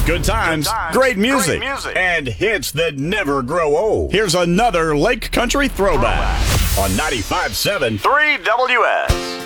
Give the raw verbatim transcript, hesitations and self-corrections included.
Good times, Good times, great music, great music. and hits that never grow old. Here's another Lake Country throwback on ninety-five point seven three W S.